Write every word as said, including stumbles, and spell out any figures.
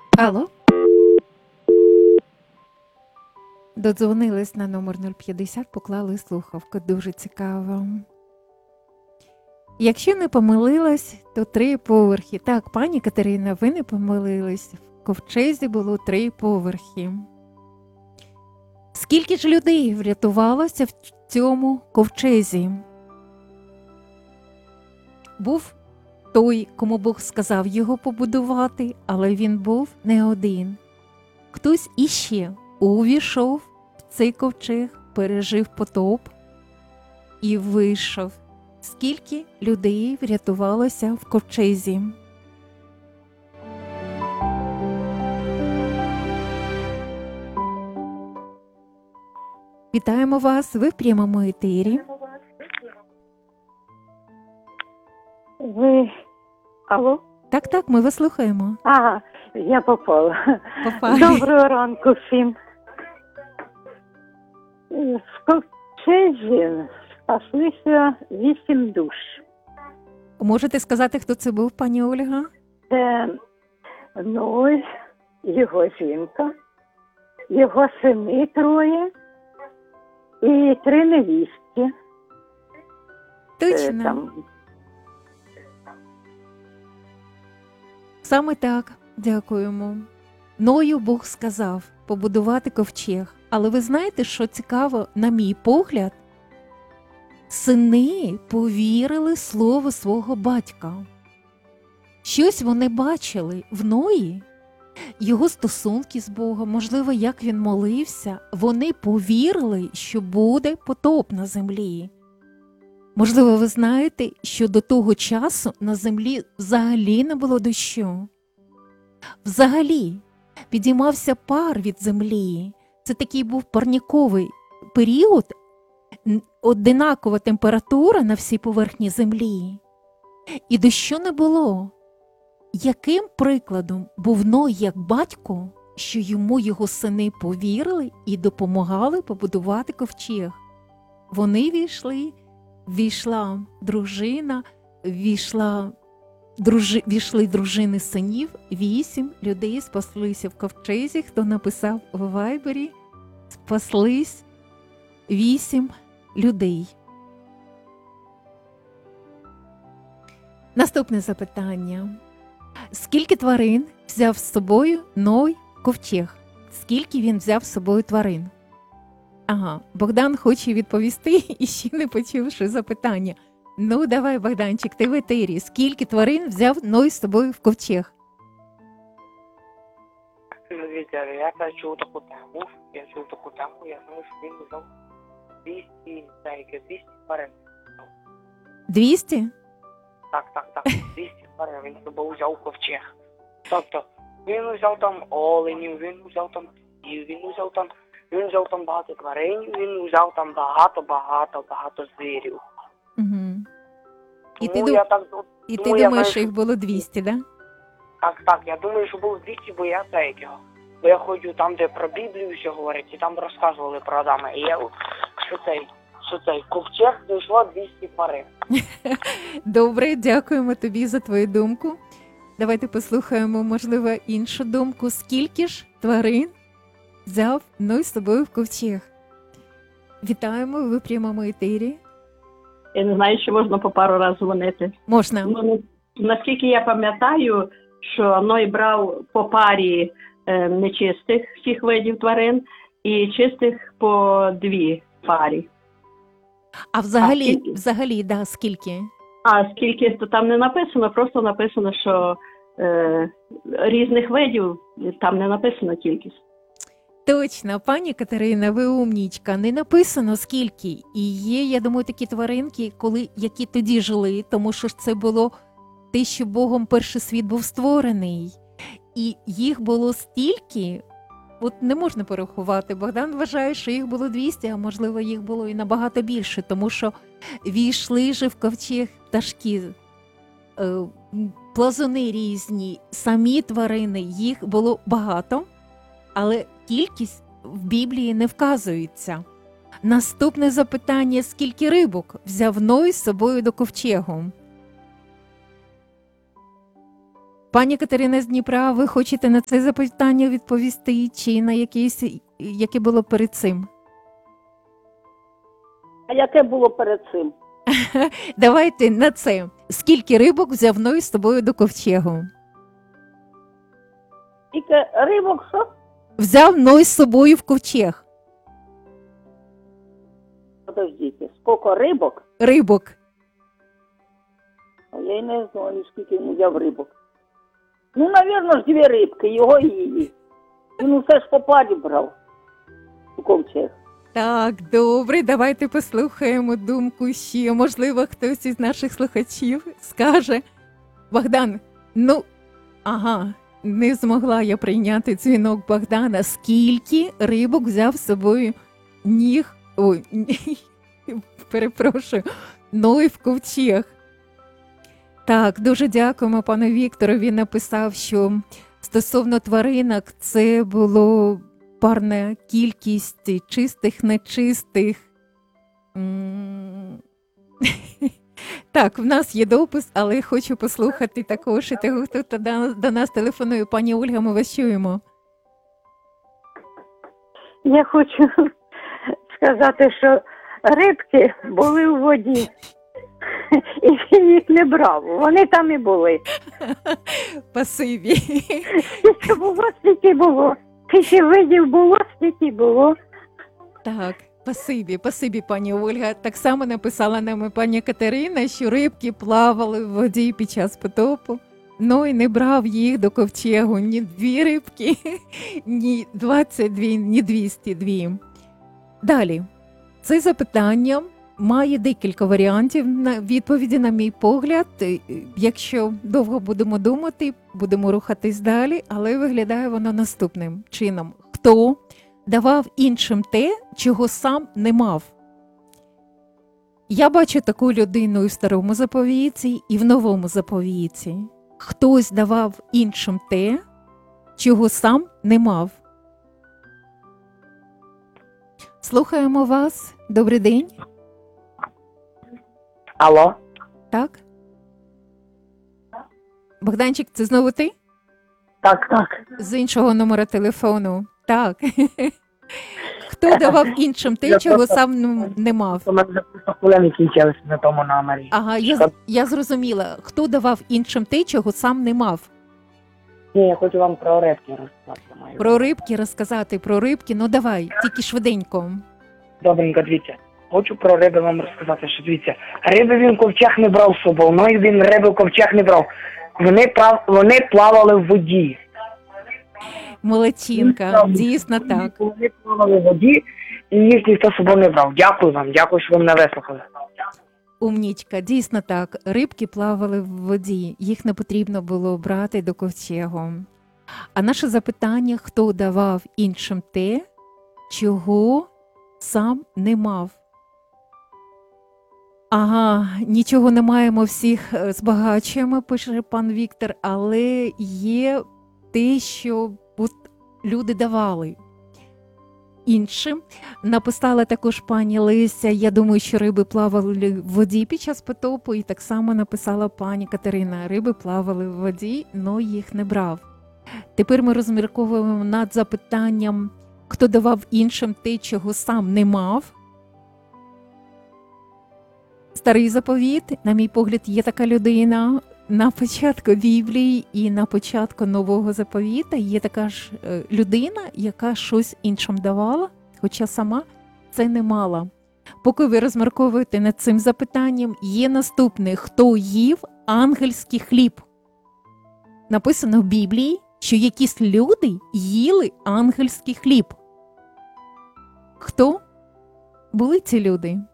Алло? Додзвонились на номер нуль п'ятдесят, поклали слухавку. Дуже цікаво. Якщо не помилилась, то три поверхи. Так, пані Катерина, ви не помилились. В ковчезі було три поверхи. Скільки ж людей врятувалося в цьому ковчезі? Був той, кому Бог сказав його побудувати, але він був не один. Хтось іще увійшов в цей ковчег, пережив потоп і вийшов. Скільки людей врятувалося в ковчезі? Вітаємо вас, ви в прямому етері. Ви... Алло? Так, так, ми вас слухаємо. А, я попала. Попали. Доброго ранку всім. В ковчезі спаслися вісім душ. Можете сказати, хто це був, пані Ольга? Це Ной, його жінка, його сини троє і три невістки. Е, Точно. Там, Саме так, дякуємо. Ною Бог сказав побудувати ковчег. Але ви знаєте, що цікаво, на мій погляд, сини повірили слову свого батька. Щось вони бачили в Ної, його стосунки з Богом, можливо, як він молився. Вони повірили, що буде потоп на землі. Можливо, ви знаєте, що до того часу на землі взагалі не було дощу. Взагалі підіймався пар від землі. Це такий був парніковий період, одинакова температура на всій поверхні землі. І дощу не було. Яким прикладом був Ной як батько, що йому його сини повірили і допомагали побудувати ковчег? Вони війшли, війшла дружина, війшла, дружи, війшли дружини синів, вісім людей спаслися в ковчезі. Хто написав в Вайбері, спаслись вісім людей. Наступне запитання. Скільки тварин взяв з собою Ной в ковчег? Скільки він взяв з собою тварин? Ага, Богдан хоче відповісти і ще не почувши запитання. Ну, давай, Богданчик, ти в етері. Скільки тварин взяв Ной з собою в ковчег? Дивіться, я чув таку тему, я чув таку тему, я знаю, що він взяв двісті, так, двісті тварин. двісті? Так, так, так, двісті тварин він з собою взяв у ковчег. Тобто, він взяв там оленів, він взяв там птів, він взяв там, він взяв там багато тварин, він взяв там багато-багато, багато звірів. Угу. І Тому ти, я дум... так, І ти тому я думаєш, знаю, що їх було двісті, да? Так, так, я думаю, що було двісті, бо я це його. Бо я ходжу там, де про Біблію все говорять, і там розказували про Адама. І я, що цей, що цей ковчег знайшло двісті тварин. Добре, дякуємо тобі за твою думку. Давайте послухаємо, можливо, іншу думку. Скільки ж тварин взяв Ной з собою в ковчег? Вітаємо, ви в прямому етері. Я не знаю, чи можна по пару разів дзвонити. Можна. Ну, наскільки я пам'ятаю, що Ной брав по парі е, нечистих всіх видів тварин і чистих по дві парі. А взагалі, А скільки? взагалі, да, скільки? А скільки то там не написано, просто написано, що е, різних видів, там не написано кількість. Точно, пані Катерина, ви умнічка. Не написано скільки. І є, я думаю, такі тваринки, коли, які тоді жили, тому що ж це було те, що Богом перший світ був створений. І їх було стільки, от не можна порахувати. Богдан вважає, що їх було двісті, а можливо їх було і набагато більше, тому що війшли же в ковчег пташки, плазуни різні, самі тварини, їх було багато, але кількість в Біблії не вказується. Наступне запитання: скільки рибок взяв Ной з собою до ковчегу? Пані Катерина з Дніпра, ви хочете на це запитання відповісти чи на якесь, яке було перед цим? А яке було перед цим? Давайте на це. Скільки рибок взяв Ной з собою до ковчегу? Тільки рибок, що? Взяв Ной з собою в ковчег. Подождіть, скільки рибок? Рибок. А я й не знаю, скільки він взяв рибок. Ну, навірно ж, дві рибки, його і її. Він усе ж по парі брав у ковчег. Так, добре, давайте послухаємо думку ще. Можливо, хтось із наших слухачів скаже. Богдан, ну, ага, не змогла я прийняти дзвінок Богдана. Скільки рибок взяв з собою ніг, ой, перепрошую, Ной в ковчег? Так, дуже дякуємо пану Віктору. Він написав, що стосовно тваринок це було парна кількість чистих, нечистих. Так, в нас є допис, але хочу послухати також і того, хто до нас телефонує. Пані Ольга, ми вас чуємо. Я хочу сказати, що рибки були у воді, і він їх не брав. Вони там і були. Спасибі. Скільки було, стільки було. Скільки видів було, стільки було. Так, спасибі, спасибі, пані Ольга. Так само написала нам пані Катерина, що рибки плавали в воді під час потопу. Ной не брав їх до ковчегу ні дві рибки, ні двадцять дві, ні двісті дві. Далі. Це запитання має декілька варіантів на відповіді, на мій погляд. Якщо довго будемо думати, будемо рухатись далі, але виглядає воно наступним чином. Хто давав іншим те, чого сам не мав? Я бачу таку людину і в старому заповіті, і в новому заповіті. Хтось давав іншим те, чого сам не мав. Слухаємо вас. Добрий день. Алло? Так? Богданчик, це знову ти? Так, так. З іншого номера телефону. Так. Хто давав іншим те, Я чого просто- сам не- не мав? У мене вже просто хвилини кінчилися на тому номері. Ага, я, з- я зрозуміла. Хто давав іншим те, чого сам не мав? Ні, я хочу вам про рибки розказати. маю. Про рибки розказати, про рибки. Ну давай, тільки швиденько. Добренько, дивіться. Хочу про риби вам розказати, що дивіться. Риби він в ковчег не брав з собою, ну і він риби в ковчег не брав. Вони, прав... Вони плавали в воді. Молодчинка, дійсно так. Вони плавали в воді, і їх ніхто з собою не брав. Дякую вам, дякую, що ви мене вислухали. Умнічка, дійсно так. Рибки плавали в воді, їх не потрібно було брати до ковчегу. А наше запитання, хто давав іншим те, чого сам не мав? Ага, нічого не маємо, всіх е, збагачуємо, пише пан Віктор, але є те, що от люди давали іншим. Написала також пані Леся, я думаю, що риби плавали в воді під час потопу, і так само написала пані Катерина, риби плавали в воді, но їх не брав. Тепер ми розмірковуємо над запитанням, хто давав іншим те, чого сам не мав. Старий заповіт, на мій погляд, є така людина. На початку Біблії і на початку Нового заповіта є така ж е, людина, яка щось іншим давала, хоча сама це не мала. Поки ви розмірковуєте над цим запитанням, є наступне: хто їв ангельський хліб? Написано в Біблії, що якісь люди їли ангельський хліб. Хто були ці люди?